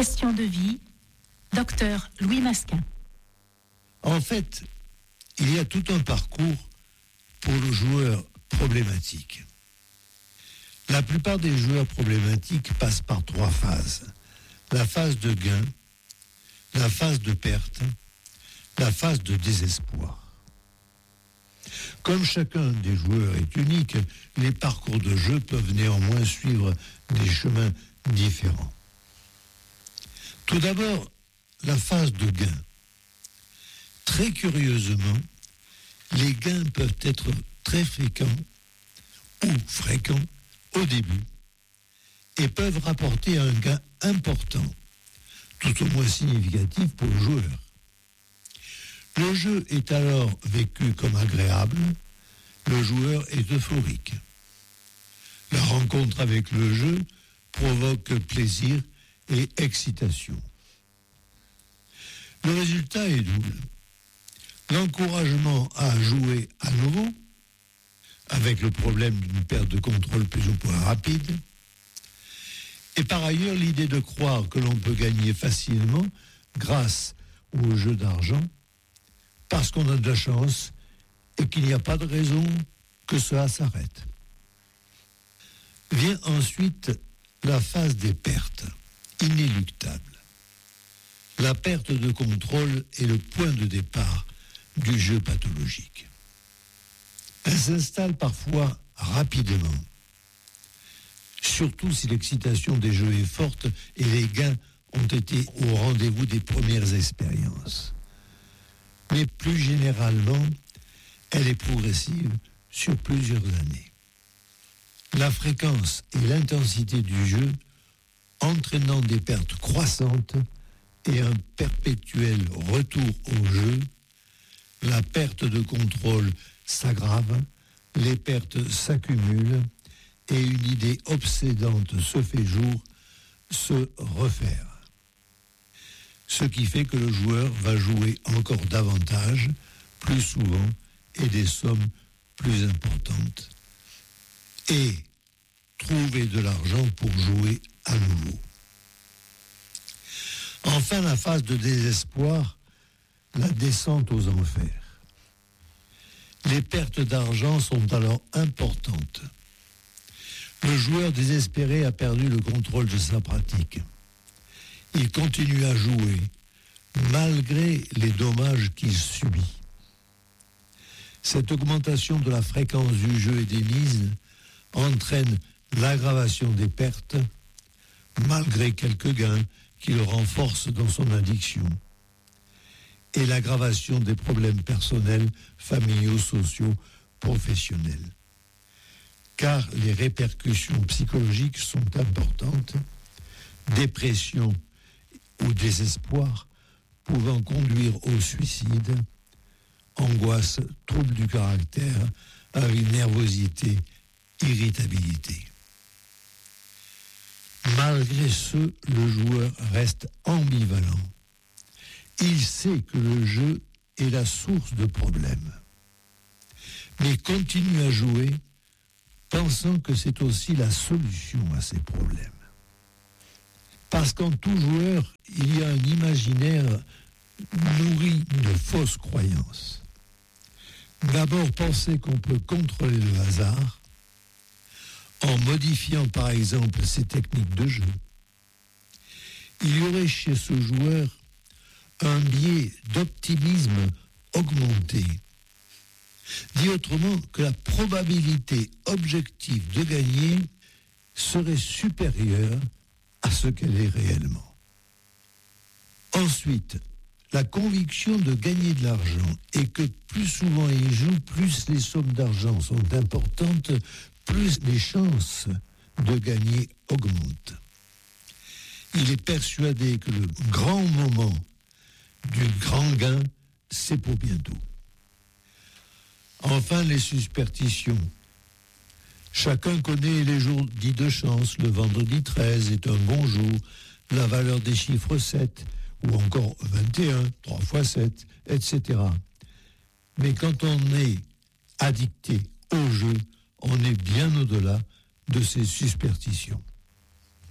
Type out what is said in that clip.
Question de vie, Docteur Louis Masquin. En fait, il y a tout un parcours pour le joueur problématique. La plupart des joueurs problématiques passent par 3 phases. La phase de gain, la phase de perte, la phase de désespoir. Comme chacun des joueurs est unique, les parcours de jeu peuvent néanmoins suivre des chemins différents. Tout d'abord, la phase de gain. Très curieusement, les gains peuvent être très fréquents ou fréquents au début et peuvent rapporter un gain important, tout au moins significatif pour le joueur. Le jeu est alors vécu comme agréable, le joueur est euphorique. La rencontre avec le jeu provoque plaisir et excitation. Le résultat est double. L'encouragement à jouer à nouveau, avec le problème d'une perte de contrôle plus ou moins rapide, et par ailleurs l'idée de croire que l'on peut gagner facilement grâce au jeu d'argent, parce qu'on a de la chance et qu'il n'y a pas de raison que cela s'arrête. Vient ensuite la phase des pertes, inéluctable. La perte de contrôle est le point de départ du jeu pathologique. Elle s'installe parfois rapidement, surtout si l'excitation des jeux est forte et les gains ont été au rendez-vous des premières expériences. Mais plus généralement, elle est progressive sur plusieurs années. La fréquence et l'intensité du jeu entraînant des pertes croissantes et un perpétuel retour au jeu, la perte de contrôle s'aggrave, les pertes s'accumulent et une idée obsédante se fait jour, se refaire. Ce qui fait que le joueur va jouer encore davantage, plus souvent et des sommes plus importantes et trouver de l'argent pour jouer à nouveau. Enfin, la phase de désespoir, la descente aux enfers. Les pertes d'argent sont alors importantes. Le joueur désespéré a perdu le contrôle de sa pratique. Il continue à jouer, malgré les dommages qu'il subit. Cette augmentation de la fréquence du jeu et des mises entraîne l'aggravation des pertes, malgré quelques gains qui le renforcent dans son addiction, et l'aggravation des problèmes personnels, familiaux, sociaux, professionnels. Car les répercussions psychologiques sont importantes, dépression ou désespoir pouvant conduire au suicide, angoisse, trouble du caractère, avec nervosité, irritabilité. Malgré ce, le joueur reste ambivalent. Il sait que le jeu est la source de problèmes, mais continue à jouer, pensant que c'est aussi la solution à ces problèmes. Parce qu'en tout joueur, il y a un imaginaire nourri de fausses croyances. D'abord, penser qu'on peut contrôler le hasard, en modifiant par exemple ses techniques de jeu. Il y aurait chez ce joueur un biais d'optimisme augmenté. Dit autrement, que la probabilité objective de gagner serait supérieure à ce qu'elle est réellement. Ensuite, la conviction de gagner de l'argent et que plus souvent il joue, plus les sommes d'argent sont importantes, plus les chances de gagner augmentent. Il est persuadé que le grand moment du grand gain, c'est pour bientôt. Enfin, les superstitions. Chacun connaît les jours dits de chance. Le vendredi 13 est un bon jour. La valeur des chiffres 7, ou encore 21, 3 fois 7, etc. Mais quand on est addicté au jeu, on est bien au-delà de ces superstitions.